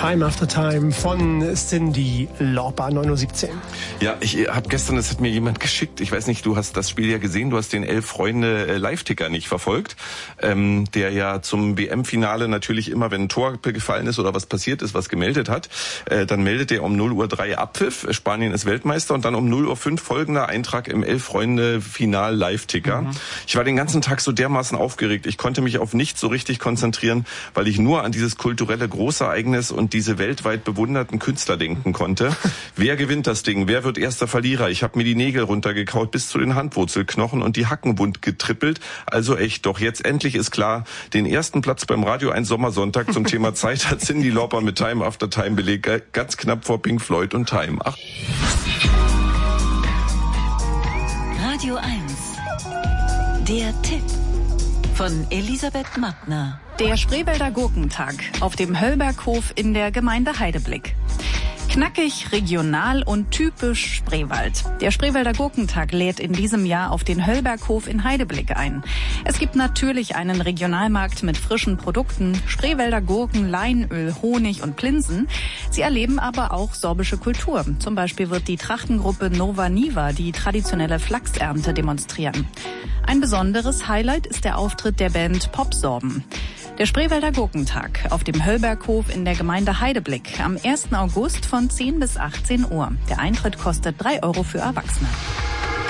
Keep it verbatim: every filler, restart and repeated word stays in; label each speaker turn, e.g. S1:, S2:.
S1: Time After Time von Cyndi Lauper, neun Uhr siebzehn.
S2: Ja, ich habe gestern, das hat mir jemand geschickt, ich weiß nicht, du hast das Spiel ja gesehen, du hast den Elf Freunde äh, Live-Ticker nicht verfolgt, ähm, der ja zum W M-Finale natürlich immer, wenn ein Tor gefallen ist oder was passiert ist, was gemeldet hat, äh, dann meldet er um null Uhr drei Abpfiff, Spanien ist Weltmeister, und dann um null Uhr fünf folgender Eintrag im Elf Freunde Final Live-Ticker. Mhm. Ich war den ganzen Tag so dermaßen aufgeregt, ich konnte mich auf nichts so richtig konzentrieren, weil ich nur an dieses kulturelle Großereignis und diese weltweit bewunderten Künstler denken konnte. Wer gewinnt das Ding? Wer wird erster Verlierer? Ich habe mir die Nägel runtergekaut bis zu den Handwurzelknochen und die Hacken wund getrippelt. Also echt, doch jetzt endlich ist klar, den ersten Platz beim Radio eins Sommersonntag zum Thema Zeit hat Cyndi Lauper mit Time After Time belegt, ganz knapp vor Pink Floyd und Time. Ach.
S3: Radio eins. Der Tipp von Elisabeth Mattner.
S4: Der Spreewälder Gurkentag auf dem Höllberghof in der Gemeinde Heideblick. Knackig, regional und typisch Spreewald. Der Spreewälder Gurkentag lädt in diesem Jahr auf den Höllberghof in Heideblick ein. Es gibt natürlich einen Regionalmarkt mit frischen Produkten, Spreewälder Gurken, Leinöl, Honig und Plinsen. Sie erleben aber auch sorbische Kultur. Zum Beispiel wird die Trachtengruppe Nova Niva die traditionelle Flachsernte demonstrieren. Ein besonderes Highlight ist der Auftritt der Band Popsorben. Der Spreewälder Gurkentag auf dem Höllberghof in der Gemeinde Heideblick am ersten August von zehn bis achtzehn Uhr. Der Eintritt kostet drei Euro für Erwachsene.